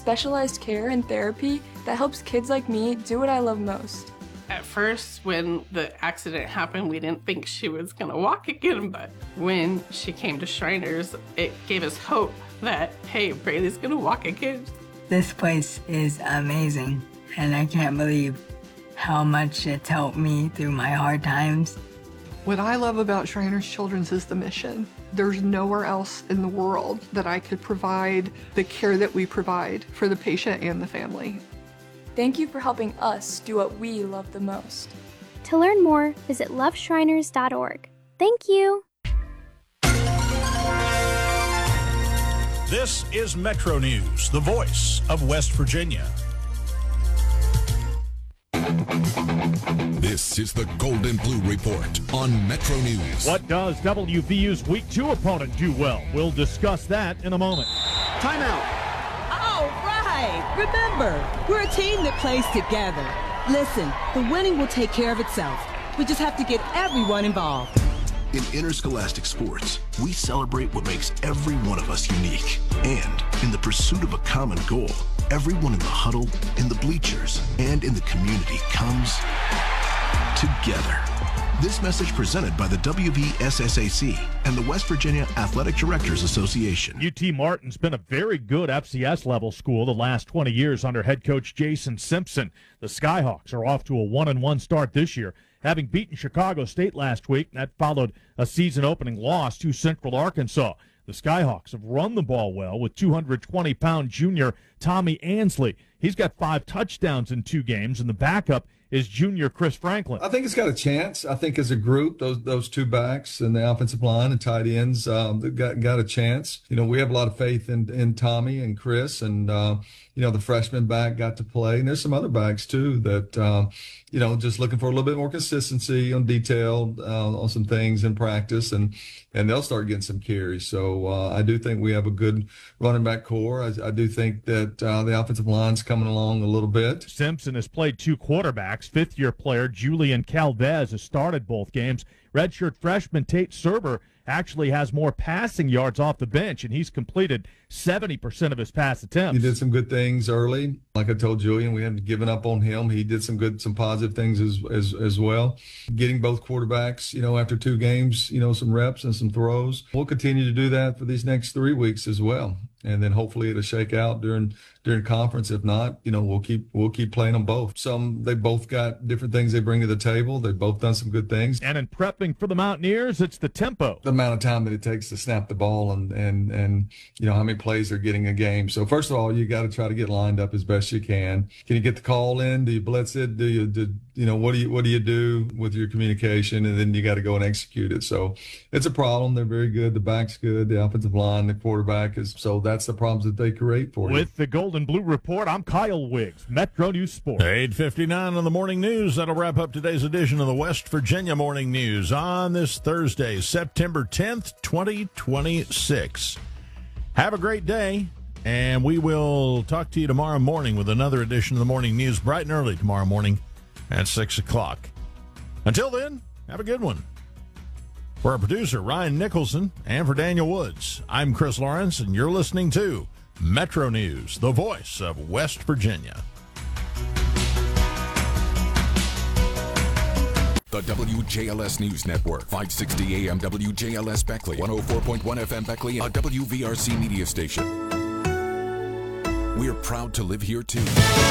specialized care and therapy that helps kids like me do what I love most. At first, when the accident happened, we didn't think she was going to walk again, but when she came to Shriners, it gave us hope that, hey, Braylee's going to walk again. This place is amazing, and I can't believe how much it's helped me through my hard times. What I love about Shriners Children's is the mission. There's nowhere else in the world that I could provide the care that we provide for the patient and the family. Thank you for helping us do what we love the most. To learn more, visit loveshriners.org. Thank you. This is Metro News, the voice of West Virginia. This is the Gold and Blue Report on Metro News. What does WVU's Week 2 opponent do well? We'll discuss that in a moment. Timeout. All right. Remember, we're a team that plays together. Listen, the winning will take care of itself. We just have to get everyone involved. In interscholastic sports, we celebrate what makes every one of us unique. And in the pursuit of a common goal, everyone in the huddle, in the bleachers, and in the community comes together. This message presented by the WVSSAC and the West Virginia Athletic Directors Association. UT Martin's been a very good FCS level school the last 20 years under head coach Jason Simpson. The Skyhawks are off to a 1-1 start this year, having beaten Chicago State last week. That followed a season-opening loss to Central Arkansas. The Skyhawks have run the ball well with 220-pound junior Tommy Ansley. He's got 5 touchdowns in 2 games, and the backup is junior Chris Franklin. I think it's got a chance. I think as a group, those 2 backs and the offensive line and tight ends got a chance. You know, we have a lot of faith in Tommy and Chris, and the freshman back got to play. And there's some other backs too that just looking for a little bit more consistency on detail on some things in practice, and they'll start getting some carries. So I do think we have a good running back core. I do think that the offensive line's coming along a little bit. Simpson has played 2 quarterbacks. Fifth-year player Julian Calvez has started both games. Redshirt freshman Tate Serber actually has more passing yards off the bench, and he's completed 70% of his pass attempts. He did some good things early. Like I told Julian, we hadn't given up on him. He did some positive things as well. Getting both quarterbacks, after 2 games, some reps and some throws. We'll continue to do that for these next 3 weeks as well. And then hopefully it'll shake out during conference. If not, we'll keep playing them both. They both got different things they bring to the table. They've both done some good things. And in prepping for the Mountaineers, it's the tempo. The amount of time that it takes to snap the ball and how many plays they're getting a game. So first of all, you got to try to get lined up as best you can. Can you get the call in? Do you blitz it? What do you do with your communication? And then you got to go and execute it. So it's a problem. They're very good. The back's good. The offensive line, the quarterback is. So that's the problems that they create for you. With the Gold and Blue Report, I'm Kyle Wiggs, Metro News Sports. 8:59 on the morning news. That'll wrap up today's edition of the West Virginia Morning News on this Thursday, September 10th, 2026. Have a great day, and we will talk to you tomorrow morning with another edition of the morning news, bright and early tomorrow morning at 6 o'clock. Until then, have a good one. For our producer, Ryan Nicholson, and for Daniel Woods, I'm Chris Lawrence, and you're listening to Metro News, the voice of West Virginia. The WJLS News Network, 560 AM WJLS Beckley, 104.1 FM Beckley, a WVRC media station. We're proud to live here, too.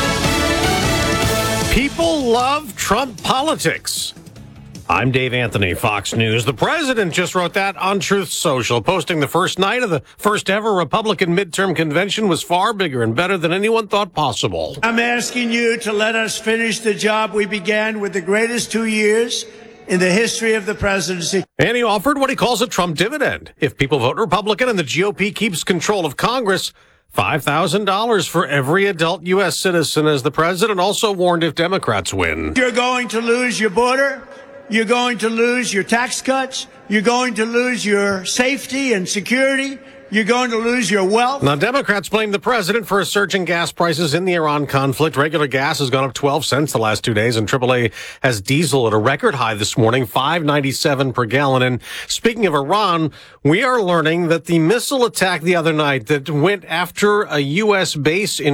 People love Trump politics. I'm Dave Anthony, Fox News. The president just wrote that on Truth Social, posting the first night of the first ever Republican midterm convention was far bigger and better than anyone thought possible. I'm asking you to let us finish the job we began with the greatest 2 years in the history of the presidency. And he offered what he calls a Trump dividend. If people vote Republican and the GOP keeps control of Congress, $5,000 for every adult U.S. citizen, as the president also warned if Democrats win. You're going to lose your border. You're going to lose your tax cuts. You're going to lose your safety and security. You're going to lose your wealth. Now, Democrats blame the president for a surge in gas prices in the Iran conflict. Regular gas has gone up 12 cents the last 2 days, and AAA has diesel at a record high this morning, $5.97 per gallon. And speaking of Iran, we are learning that the missile attack the other night that went after a U.S. base in